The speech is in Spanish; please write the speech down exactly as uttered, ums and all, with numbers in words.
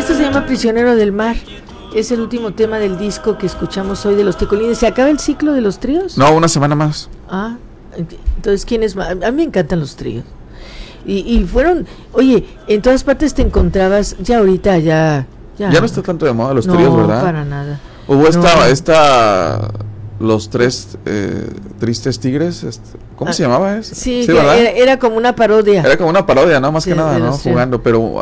Este se llama Prisionero del Mar. Es el último tema del disco que escuchamos hoy de los Tecolines. ¿Se acaba el ciclo de los tríos? No, una semana más. Ah, entonces, ¿quién es más? A mí me encantan los tríos. Y, y fueron, oye, en todas partes te encontrabas, ya ahorita ya... Ya, ya no está tanto de moda los no, tríos, ¿verdad? No, para nada. Hubo esta, no. esta, los tres eh, tristes tigres, este, ¿cómo ah, se llamaba eso? Sí, sí era, era como una parodia. Era como una parodia, ¿no? Más sí, que nada, ¿no? Jugando, pero